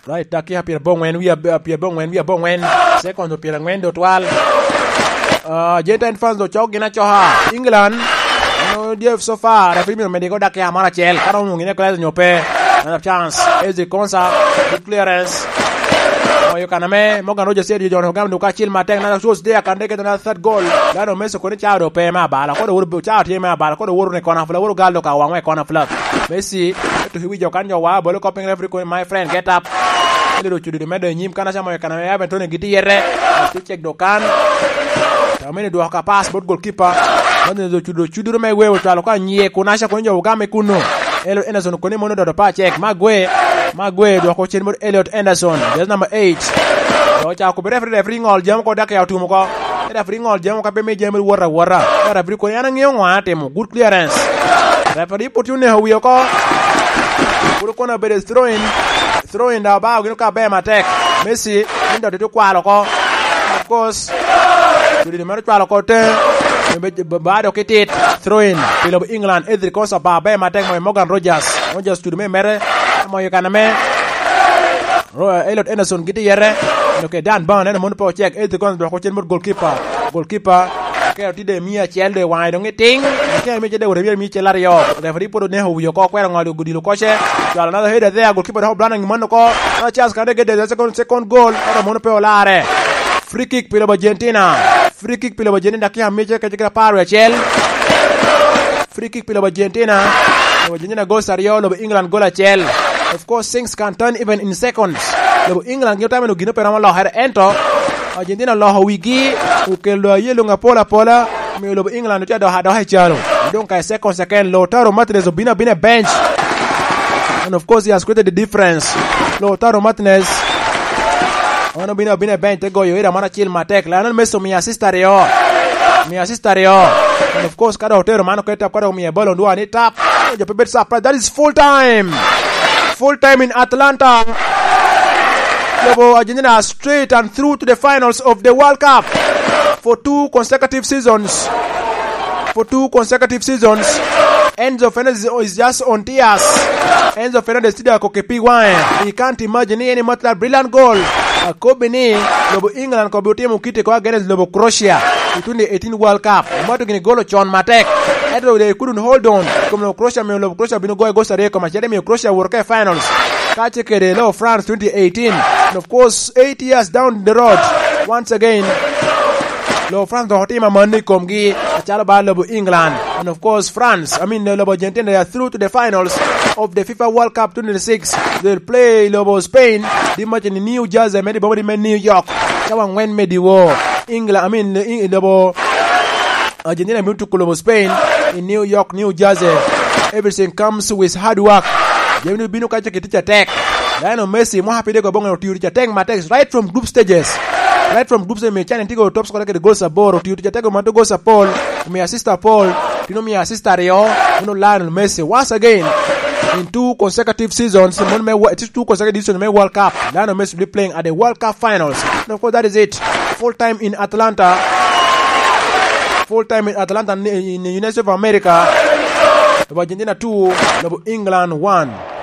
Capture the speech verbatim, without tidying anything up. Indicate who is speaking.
Speaker 1: Right, dakia pier bongwen we are pier bongwen we are bongwen. Second to pier ngwen do twal. Uh, Argentine fans do chok gina choha. England no dia so far referee me medico dakia mara chel. Kana ngine class nyope. Another chance. Ezri Konsa good clearance. Moyo kaname Morgan Rogers said you don't have to catch Mateng na shows there can get another third goal. Lano Messi ko ni chao pe ma bala ko do chao tie ma bala ko do woro ne kona fula woro gallo ka wa kona fula. Messi to hiwi jo kanjo wa bolo coping referee ko my friend get up. Ile do chudu medo nyim kana chama yo kaname ya Antonio Giti yere. To check do kan. Tamene do ka pass bot goalkeeper. Ndio do chudu chudu me wewe to aloka nyie kunasha ko njo ugame kuno. Elliot Anderson ko ni mono do pa check Magwe Magwe do ko chen mod Elliot Anderson there's number eight do cha ko referee referee ngol jam ko dak ya tumu ko referee ngol jam ko be me jam wora wora referee ko yana ngiyo ngate mo good clearance referee put you ne ho wi ko ko ko na be throwing throwing da ba ko ka be ma tek Messi ndo to kwalo ko of course to di maro kwalo ko te ba do kitit throwing pilo England Ezri Konsa ba be ma tek mo Morgan Rogers Rogers to me mere mo yo kaname Elliot Anderson Giti yere okay Dan Ban na mo po check Ezri Konsa do ko chen mod goalkeeper goalkeeper ke ti de mia chel de wai do ngiting ke mi je de wore mi che lario referee podo ne ho yo ko kwero ngalo gudilo ko che to another header there goalkeeper ho blaning mo ko na chance ka de get the second second goal ora mo pe olare free kick pilo Argentina free kick pilo Argentina kia meche ka jikra paro chel free kick pilo Argentina Argentina goal sario lo England goal chel of course things can turn even in seconds lo England yo time no gino pero lo her ento Argentina lo ho wigi ukelo yelo nga pola pola me lo England to do ha do ha chalo don't kai second second Lautaro Martinez bina bina bench and of course he has created the difference Lautaro Martinez ono bina bina bench te go yo ira mana chill matek la non meso mi assista reo mi assista reo and of course kada hotero mano ko tap kada mi ball ndo ani tap jo pe bet surprise that is full time full time in Atlanta. Argentina straight and through to the finals of the World Cup for two consecutive seasons. For two consecutive seasons. Enzo Fernandez is just on tears. Enzo Fernandez did a kokepi wine. He can't imagine any much that brilliant goal. Kobe ni lobo England kobe timu kite kwa against lobo Croatia between the eighteen World Cup. Mato gini golo John Matek. Edo they couldn't hold on. Come lobo Croatia me lobo Croatia bino go go sare kama chede me Croatia World Cup finals. Kache kede lo France twenty eighteen. And of course eight years down the road once again lo France do hotima mandi komgi achala ba lobo England and of course France I mean lobo Argentina they are through to the finals of the FIFA World Cup twenty-six. They'll play lobo Spain the match in New Jersey maybe body in New York chawan when made war England I mean lobo Argentina moved to lobo Spain in New York New Jersey. Everything comes with hard work. Jeminu binu kache kiticha tech Lionel Messi mo happy de go bonga to ticha tech matex right from group stages. Right from groups me chane tigo top scorer ke goal saboro to ticha tech go manto goal Paul me assist Paul tino me assist Rio no Lionel Messi once again in two consecutive seasons mon me two consecutive seasons me World Cup. Lionel Messi will be playing at the World Cup finals. And of course that is it. Full time in Atlanta. Full time in Atlanta in the United States of America. Argentina two, England one.